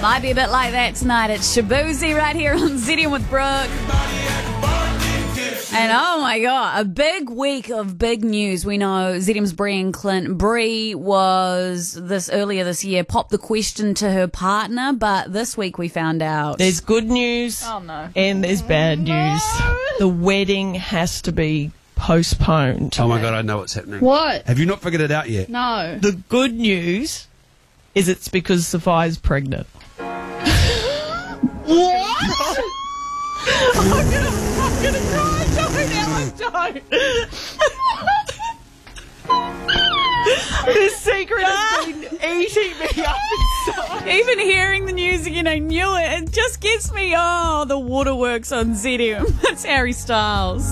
Might be a bit like that tonight. It's Shabuzi right here on ZM with Brooke. And oh my God, a big week of big news. We know ZM's Brie and Clint. Brie was earlier this year popped the question to her partner, but this week we found out There's good news and there's bad news. The wedding has to be postponed. Oh my God, I know what's happening. What? Have you not figured it out yet? No. The good news is it's because Sophia's pregnant. What? I'm gonna cry. Don't. This secret has been eating me up inside. even hearing the news again, I knew it. It just gets me, the waterworks on ZM. That's Harry Styles.